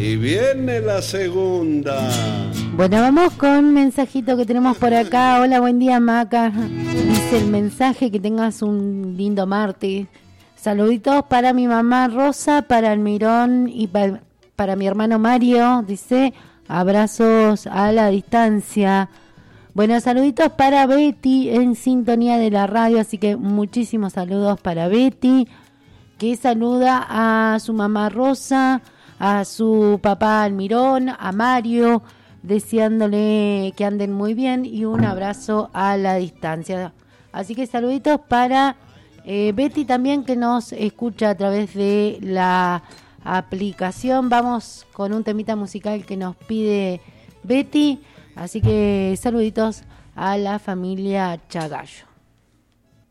Y viene la segunda. Bueno, vamos con mensajito que tenemos por acá. Hola, buen día, Maca. Dice el mensaje que tengas un lindo martes. Saluditos para mi mamá Rosa, para Almirón y para mi hermano Mario. Dice, abrazos a la distancia. Bueno, saluditos para Betty en sintonía de la radio. Así que muchísimos saludos para Betty, que saluda a su mamá Rosa, a su papá Almirón, a Mario, deseándole que anden muy bien y un abrazo a la distancia. Así que saluditos para Betty también, que nos escucha a través de la aplicación. Vamos con un temita musical que nos pide Betty, así que saluditos a la familia Chagallo.